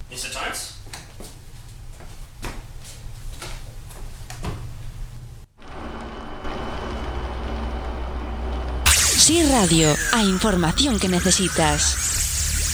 Mr. Torrance? Sí Radio, a información que necesitas.